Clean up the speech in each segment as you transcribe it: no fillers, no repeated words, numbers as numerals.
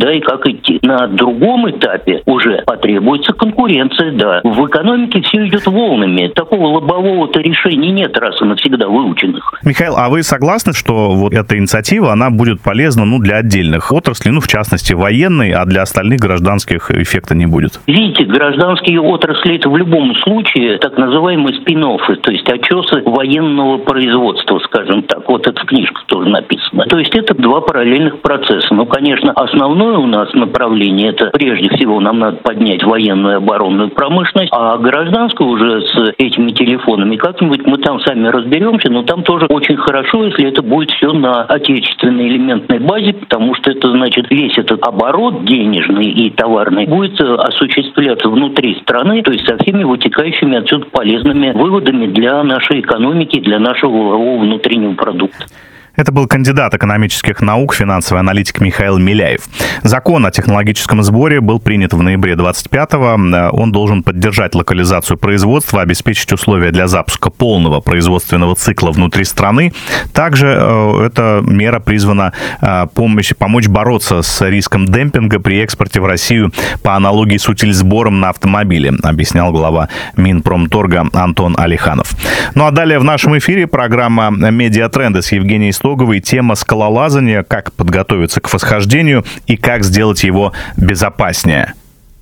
куда и как идти. На другом этапе уже потребуется конкуренция, да. В экономике все идет волнами. Такого лобового-то решения нет раз и навсегда выученных. Михаил, а вы согласны, что вот эта инициатива, она будет полезна, для отдельных отраслей, в частности, военной, а для остальных гражданских эффекта не будет? Видите, гражданские отрасли – это в любом случае так называемые спин-оффы, то есть очесы военного производства, скажем так. Вот это в книжках тоже написано. То есть это два параллельных процесса. Конечно, основное у нас направление – это прежде всего нам надо поднять военную и оборонную промышленность, а гражданскую уже с этими телефонами как-нибудь мы там сами разберемся, но там тоже очень хорошо, если это будет все на отечественной элементной базе, потому что это значит весь этот оборот денежный и товарный будет осуществляться внутри страны, то есть со всеми вытекающими отсюда полезными выводами для нашей экономики, для нашего валового внутреннего продукта. Это был кандидат экономических наук, финансовый аналитик Михаил Миляев. Закон о технологическом сборе был принят в ноябре 25-го. Он должен поддержать локализацию производства, обеспечить условия для запуска полного производственного цикла внутри страны. Также эта мера призвана помочь бороться с риском демпинга при экспорте в Россию по аналогии с утильсбором на автомобили, объяснял глава Минпромторга Антон Алиханов. А далее в нашем эфире программа «Медиатренды» с Евгенией Стоговой. Тема скалолазания, как подготовиться к восхождению и как сделать его безопаснее.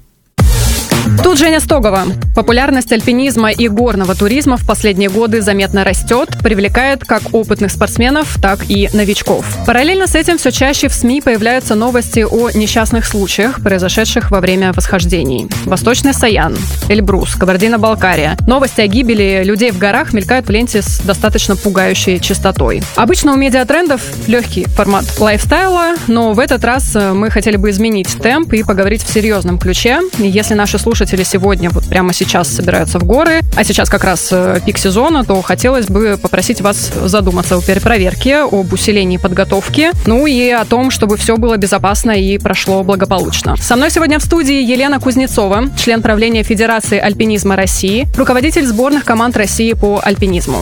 Тут Женя Стогова. Популярность альпинизма и горного туризма в последние годы заметно растет, привлекает как опытных спортсменов, так и новичков. Параллельно с этим все чаще в СМИ появляются новости о несчастных случаях, произошедших во время восхождений. Восточный Саян, Эльбрус, Кабардино-Балкария. Новости о гибели людей в горах мелькают в ленте с достаточно пугающей частотой. Обычно у медиатрендов легкий формат лайфстайла, но в этот раз мы хотели бы изменить темп и поговорить в серьезном ключе. Если наши слушатели сегодня вот прямо сейчас собираются в горы, а сейчас как раз пик сезона, то хотелось бы попросить вас задуматься о перепроверке, об усилении подготовки, и о том, чтобы все было безопасно и прошло благополучно. Со мной сегодня в студии Елена Кузнецова, член правления Федерации альпинизма России, руководитель сборных команд России по альпинизму.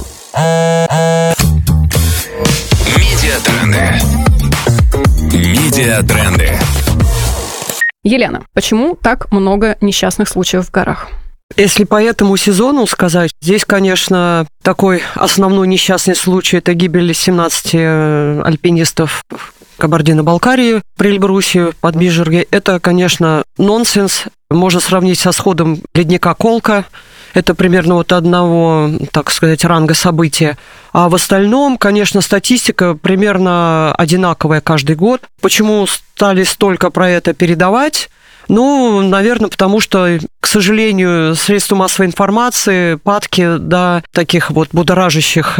Медиатренды. Елена, почему так много несчастных случаев в горах? Если по этому сезону сказать, здесь, конечно, такой основной несчастный случай – это гибель 17 альпинистов в Кабардино-Балкарии при Эльбрусе под Бижерге. Это, конечно, нонсенс. Можно сравнить со сходом ледника Колка. Это примерно одного, так сказать, ранга события. А в остальном, конечно, статистика примерно одинаковая каждый год. Почему стали столько про это передавать? Наверное, потому что, к сожалению, средства массовой информации падки до таких будоражащих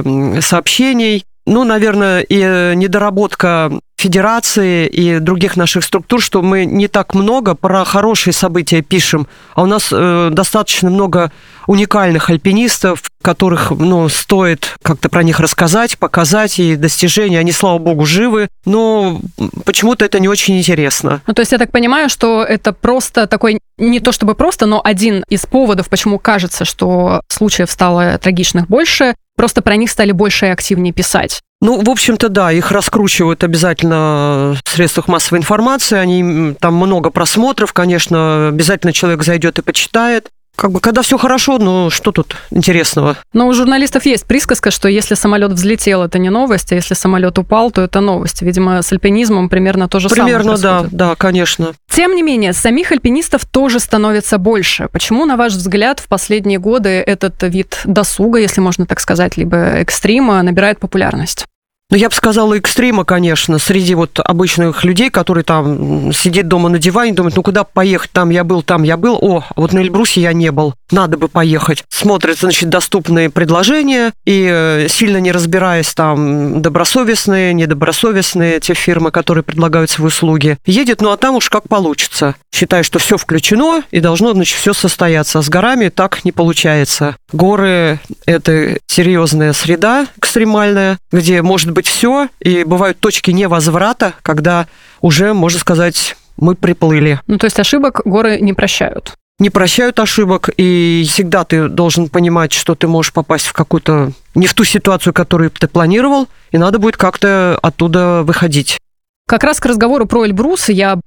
сообщений. Наверное, и недоработка федерации и других наших структур, что мы не так много про хорошие события пишем, а у нас достаточно много уникальных альпинистов, которых, стоит как-то про них рассказать, показать, и достижения, они, слава богу, живы, но почему-то это не очень интересно. То есть я так понимаю, что это просто такой, не то чтобы просто, но один из поводов, почему кажется, что случаев стало трагичных больше, просто про них стали больше и активнее писать. В общем-то, да, их раскручивают обязательно в средствах массовой информации, там много просмотров, конечно, обязательно человек зайдет и почитает. Когда все хорошо, что тут интересного? Но у журналистов есть присказка, что если самолет взлетел, это не новость, а если самолет упал, то это новость. Видимо, с альпинизмом примерно то же самое. Примерно, да, конечно. Тем не менее, самих альпинистов тоже становится больше. Почему, на ваш взгляд, в последние годы этот вид досуга, если можно так сказать, либо экстрима, набирает популярность? Я бы сказала, экстрима, конечно, среди обычных людей, которые там сидят дома на диване, думают, куда поехать, там я был, на Эльбрусе я не был, надо бы поехать. Смотрят, доступные предложения, и сильно не разбираясь там, добросовестные, недобросовестные, те фирмы, которые предлагают свои услуги, едет, а там уж как получится. Считаю, что все включено, и должно, все состояться. А с горами так не получается. Горы – это серьезная среда экстремальная, где может быть все, и бывают точки невозврата, когда уже, можно сказать, мы приплыли. То есть ошибок горы не прощают? Не прощают ошибок, и всегда ты должен понимать, что ты можешь попасть в какую-то не в ту ситуацию, которую ты планировал, и надо будет как-то оттуда выходить. Как раз к разговору про Эльбрус я